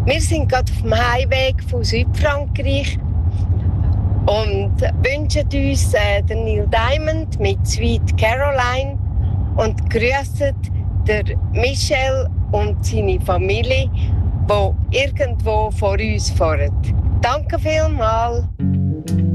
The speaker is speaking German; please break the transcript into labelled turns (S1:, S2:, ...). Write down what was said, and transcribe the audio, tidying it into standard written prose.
S1: Wir sind gerade auf dem Heimweg von Südfrankreich und wünschen uns den Neil Diamond mit Sweet Caroline und grüßen der Michel und seine Familie, die irgendwo vor uns fahren. Danke vielmals.